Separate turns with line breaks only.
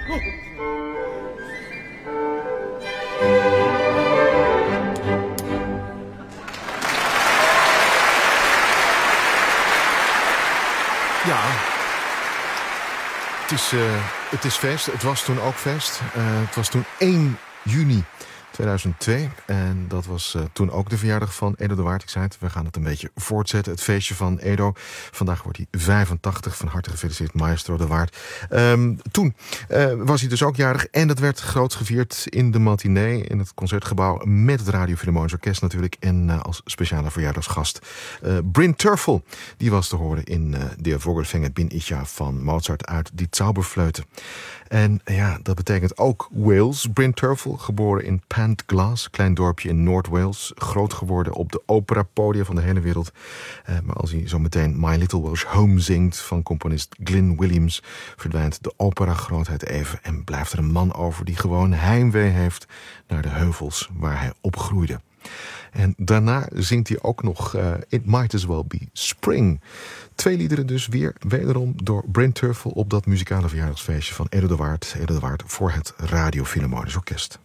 Ja, het is feest. Het was toen ook feest. Het was toen 1 juni 2002. En dat was toen ook de verjaardag van Edo de Waard. Ik zei het, we gaan het een beetje voortzetten. Het feestje van Edo. Vandaag wordt hij 85. Van harte gefeliciteerd, maestro de Waard. Toen was hij dus ook jarig. En dat werd groot gevierd in de matinee. In het Concertgebouw. Met het Radio Philharmonisch Orkest natuurlijk. En als speciale verjaardagsgast Bryn Terfel. Die was te horen in Der Vogelfänger bin ich ja van Mozart uit Die Zauberflöte. En ja, dat betekent ook Wales. Bryn Terfel, geboren in Pantglas, klein dorpje in Noord-Wales. Groot geworden op de operapodia van de hele wereld. Maar als hij zo meteen My Little Welsh Home zingt van componist Glyn Williams, verdwijnt de opera-grootheid even en blijft er een man over die gewoon heimwee heeft naar de heuvels waar hij opgroeide. En daarna zingt hij ook nog It Might As Well Be Spring. 2 liederen dus weer wederom door Bryn Terfel op dat muzikale verjaardagsfeestje van Edo de Waard. Edo de Waard voor het Radio Philharmonisch Orkest.